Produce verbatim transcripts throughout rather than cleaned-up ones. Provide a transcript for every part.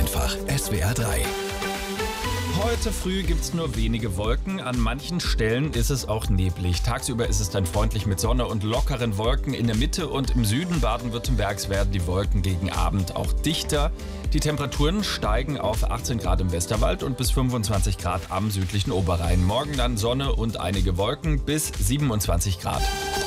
Einfach S W R drei. Heute früh gibt's nur wenige Wolken. An manchen Stellen ist es auch neblig. Tagsüber ist es dann freundlich mit Sonne und lockeren Wolken. In der Mitte und im Süden Baden-Württembergs werden die Wolken gegen Abend auch dichter. Die Temperaturen steigen auf achtzehn Grad im Westerwald und bis fünfundzwanzig Grad am südlichen Oberrhein. Morgen dann Sonne und einige Wolken bis siebenundzwanzig Grad.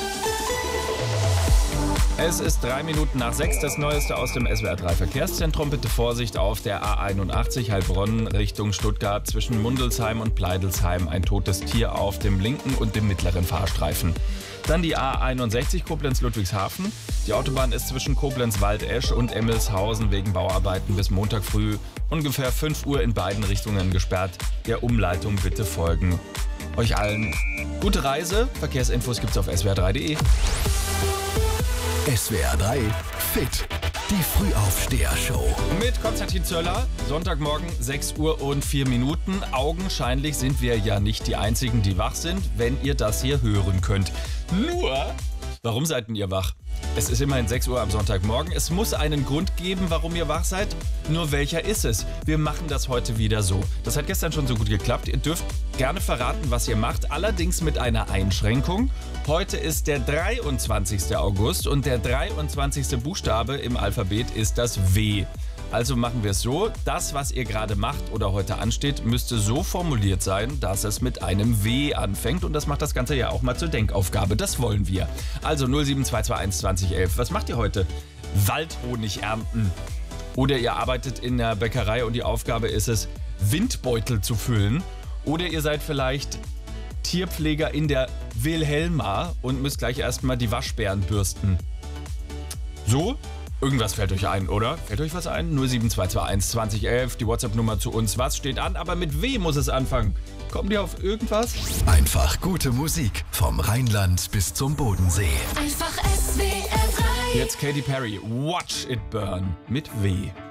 Es ist drei Minuten nach sechs, das Neueste aus dem S W R drei Verkehrszentrum. Bitte Vorsicht auf der A einundachtzig Heilbronn Richtung Stuttgart zwischen Mundelsheim und Pleidelsheim. Ein totes Tier auf dem linken und dem mittleren Fahrstreifen. Dann die A einundsechzig Koblenz-Ludwigshafen. Die Autobahn ist zwischen Koblenz-Waldesch und Emmelshausen wegen Bauarbeiten bis Montag früh ungefähr fünf Uhr in beiden Richtungen gesperrt. Der Umleitung bitte folgen. Euch allen gute Reise. Verkehrsinfos gibt's auf S W R drei Punkt de. S W R drei Fit, die Frühaufsteher-Show. Mit Konstantin Zöller, Sonntagmorgen sechs Uhr und vier Minuten. Augenscheinlich sind wir ja nicht die Einzigen, die wach sind, wenn ihr das hier hören könnt. Nur, warum seid denn ihr wach? Es ist immerhin sechs Uhr am Sonntagmorgen. Es muss einen Grund geben, warum ihr wach seid. Nur welcher ist es? Wir machen das heute wieder so. Das hat gestern schon so gut geklappt. Ihr dürft gerne verraten, was ihr macht, allerdings mit einer Einschränkung. Heute ist der dreiundzwanzigste August und der dreiundzwanzigste Buchstabe im Alphabet ist das W. Also machen wir es so, das, was ihr gerade macht oder heute ansteht, müsste so formuliert sein, dass es mit einem W anfängt. Und das macht das Ganze ja auch mal zur Denkaufgabe. Das wollen wir. Also null sieben zwei zwei eins zwanzig elf. Was macht ihr heute? Waldhonig ernten. Oder ihr arbeitet in der Bäckerei und die Aufgabe ist es, Windbeutel zu füllen. Oder ihr seid vielleicht Tierpfleger in der Wilhelma und müsst gleich erstmal die Waschbären bürsten. So? Irgendwas fällt euch ein, oder? Fällt euch was ein? null sieben zwei zwei eins zwanzig elf, die WhatsApp-Nummer zu uns. Was steht an? Aber mit W muss es anfangen. Kommt ihr auf irgendwas? Einfach gute Musik vom Rheinland bis zum Bodensee. Einfach S W R drei. Jetzt Katy Perry, Watch It Burn mit W.